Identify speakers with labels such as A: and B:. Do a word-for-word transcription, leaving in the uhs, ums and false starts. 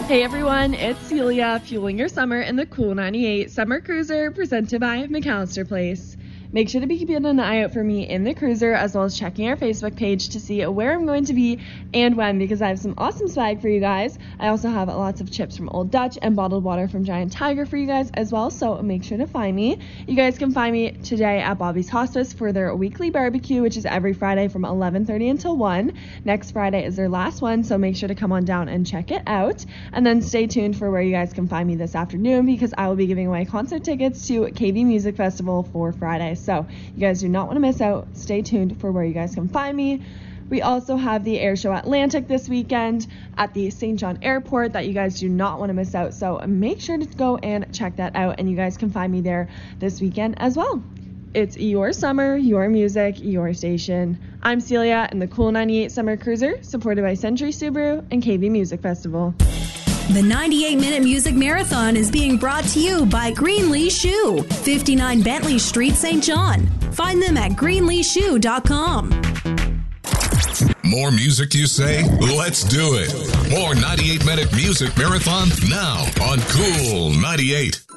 A: Hey everyone, it's Celia, fueling your summer in the Cool ninety-eight Summer Cruiser presented by McAllister Place. Make sure to be keeping an eye out for me in the cruiser, as well as checking our Facebook page to see where I'm going to be and when, because I have some awesome swag for you guys. I also have lots of chips from Old Dutch and bottled water from Giant Tiger for you guys as well, so make sure to find me. You guys can find me today at Bobby's Hospice for their weekly barbecue, which is every Friday from eleven thirty until one. Next Friday is their last one, so make sure to come on down and check it out. And then stay tuned for where you guys can find me this afternoon, because I will be giving away concert tickets to K V Music Festival for Friday. So you guys do not want to miss out. Stay tuned for where you guys can find me. We also have the Air Show Atlantic this weekend at the Saint John Airport that you guys do not want to miss out. So make sure to go and check that out, and you guys can find me there this weekend as well. It's your summer, your music, your station. I'm Celia in the Cool ninety-eight Summer Cruiser, supported by Century Subaru and K V Music Festival.
B: The ninety-eight minute Music Marathon is being brought to you by Greenlee Shoe, fifty-nine Bentley Street, Saint John. Find them at greenlee shoe dot com.
C: More music, you say? Let's do it. More ninety-eight minute Music Marathon now on Cool ninety-eight.